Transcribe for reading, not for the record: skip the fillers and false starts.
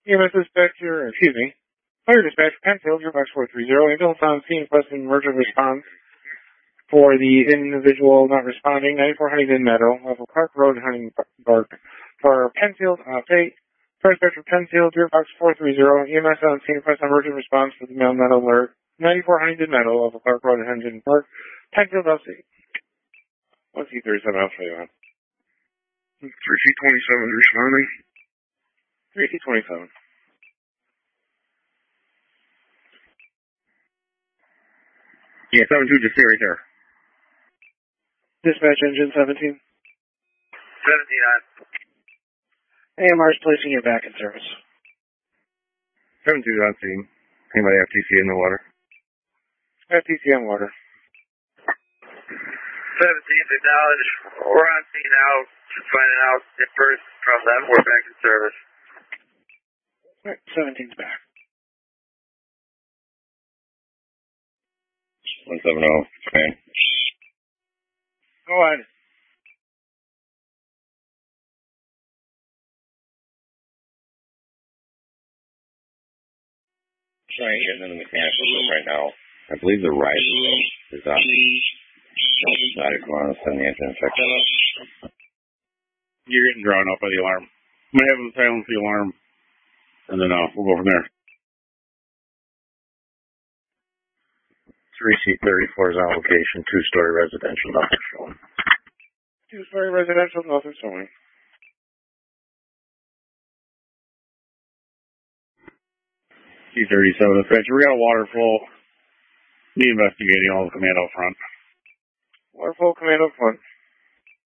EMS dispatcher, fire dispatch, Penfield, Gearbox 430, ambulance on scene requesting emergency response for the individual not responding, 94 Huntington Meadow, off of Clark Road, Huntingburg. For Penfield, fire dispatcher, Penfield, Gearbox 430, EMS on scene requesting emergency response for the male metal alert, 94 Huntington Meadow, off of Clark Road, Huntingburg. Penfield, LC. 1C37, Alpha, you on. 3C27 responding. 3C27. Yeah, 72, just stay right there. Dispatch engine 17. 17 on. AMR is placing you back in service. 72 on scene. Anybody FTC in the water? FTC on water. 17 acknowledge. We're on scene now. Just finding out if first from them. We're back in service. Alright, 17's back. 170, okay. Go ahead. Trying to get into the mechanical room right now. I believe the riser room is on. I just want to send the engine check. You're getting drawn up by the alarm. I'm going to have them silence the alarm, and then we'll go from there. 3C34 is on location, 2-story residential, nothing showing. 2-story residential, nothing showing. C37 dispatcher, we got a water flow. Be investigating all the command out front. Water flow, command up front.